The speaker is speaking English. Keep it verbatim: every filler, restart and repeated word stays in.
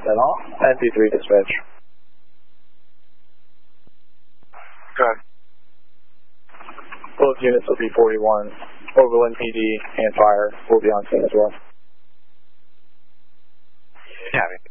percent off. N P three dispatch. Good. Both units will be forty-one. Overland P D and fire will be on scene as well. Copy.